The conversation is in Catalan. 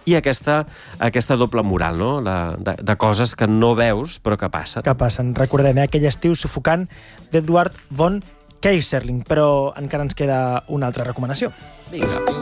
i aquesta doble moral, no? De coses que no veus però que passen. Que passen. Recordem, aquell estiu sufocant d'Edward von Keyserling, però encara ens queda una altra recomanació. Vinga.